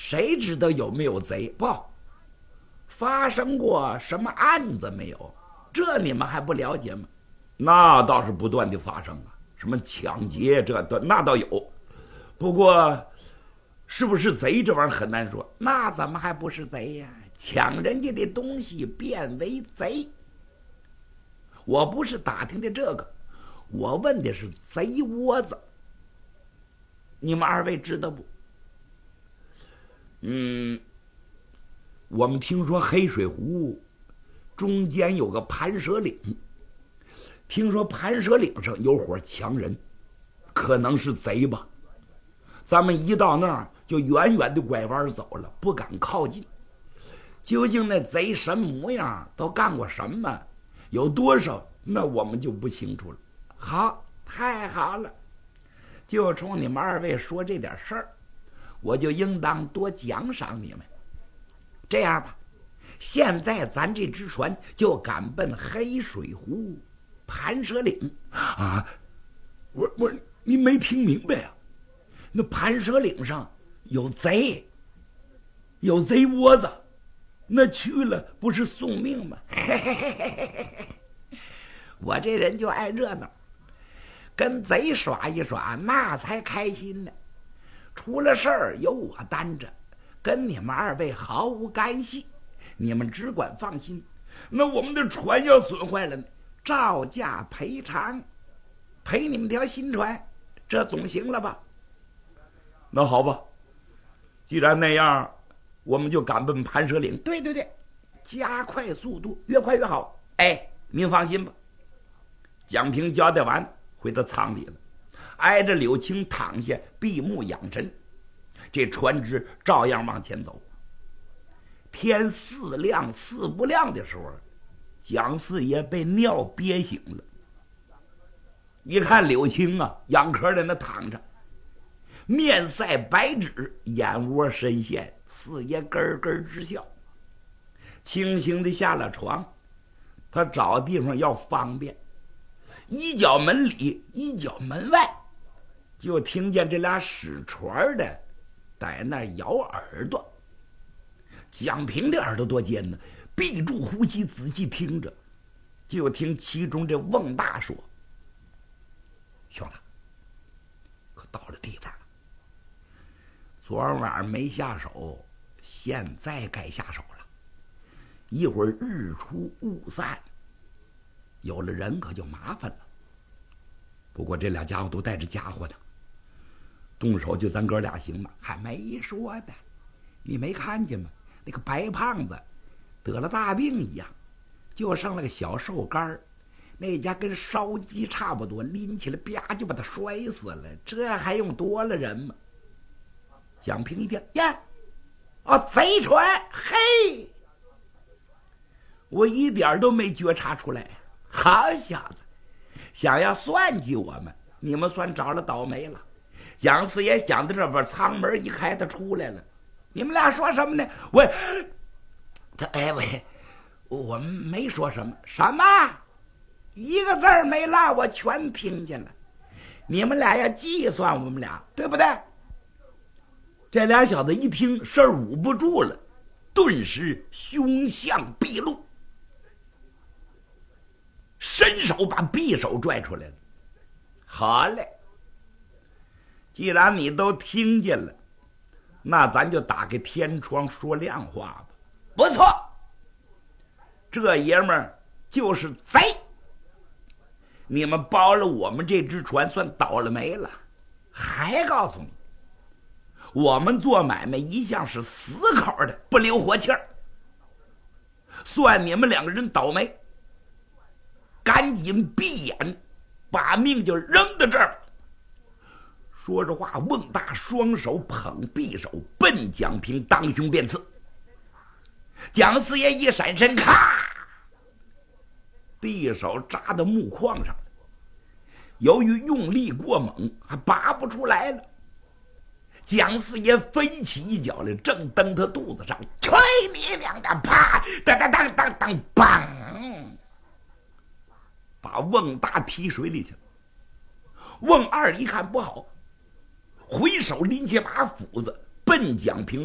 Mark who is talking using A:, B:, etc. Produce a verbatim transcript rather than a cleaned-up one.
A: 谁知道有没有贼？不，发生过什么案子没有？这你们还不了解吗？那倒是不断的发生啊，什么抢劫这的那倒有，不过是不是贼这玩意儿很难说。那怎么还不是贼呀？抢人家的东西变为贼。我不是打听的这个，我问的是贼窝子。你们二位知道不？嗯，我们听说黑水湖中间有个盘蛇岭，听说盘蛇岭上有伙强人，可能是贼吧。咱们一到那儿就远远的拐弯走了，不敢靠近。究竟那贼什么模样，都干过什么，有多少，那我们就不清楚了。好，太好了，就冲你们二位说这点事儿，我就应当多奖赏你们。这样吧，现在咱这只船就赶奔黑水湖盘蛇岭啊！我我你没听明白啊？那盘蛇岭上有贼，有贼窝子，那去了不是送命吗？我这人就爱热闹，跟贼耍一耍那才开心呢。出了事儿由我担着，跟你们二位毫无干系，你们只管放心。那我们的船要损坏了呢，照价赔偿，赔你们条新船，这总行了吧？那好吧，既然那样，我们就赶奔盘蛇岭。对对对，加快速度，越快越好。哎，您放心吧。蒋平交代完，回到舱里了，挨着柳青躺下，闭目养神。这船只照样往前走。天似亮似不亮的时候，蒋四爷被尿憋醒了。一看柳青啊，仰壳在那躺着，面赛白纸，眼窝深陷，四爷咯咯直笑，轻轻地下了床。他找地方要方便，一脚门里一脚门外，就听见这俩使船的在那摇耳朵。蒋平的耳朵多尖呢，闭住呼吸仔细听着，就听其中这瓮大说：兄弟，可到了地方了，昨晚没下手，现在该下手了。一会儿日出雾散，有了人可就麻烦了。不过这俩家伙都带着家伙呢，动手就咱哥俩行吗？还没说呢，你没看见吗？那个白胖子得了大病一样，就剩了个小瘦干，那家跟烧鸡差不多，拎起来啪就把他摔死了，这还用多了人吗？蒋平一听呀，哦，贼船，嘿，我一点都没觉察出来。好小子，想要算计我们，你们算找了倒霉了。蒋四爷想到这边，舱门一开，他出来了。你们俩说什么呢？我，他哎喂，我们没说什么，什么一个字儿没落，我全听见了。你们俩要计算我们俩，对不对？这俩小子一听事儿捂不住了，顿时凶相毕露，伸手把匕首拽出来了。好嘞，既然你都听见了，那咱就打开天窗说亮话吧。不错，这爷们儿就是贼。你们包了我们这只船算倒了霉了。还告诉你，我们做买卖一向是死口的，不留活气儿。算你们两个人倒霉，赶紧闭眼，把命就扔到这儿。说着话，瓮大双手捧匕首，奔蒋平当胸便刺。蒋四爷一闪身，咔，匕首扎到木框上，由于用力过猛，还拔不出来了。蒋四爷飞起一脚来，正蹬他肚子上，去你娘的！啪，当当当当当，梆，把瓮大踢水里去了。瓮二一看不好，回手拎起把斧子，奔蒋平